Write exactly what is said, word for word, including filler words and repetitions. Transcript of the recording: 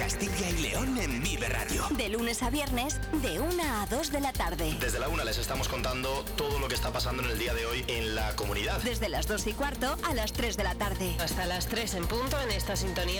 Castilla y León en Vive Radio. De lunes a viernes, de una a dos de la tarde. Desde la una les estamos contando todo lo que está pasando en el día de hoy en la comunidad. Desde las dos y cuarto a las tres de la tarde. Hasta las tres en punto en esta sintonía.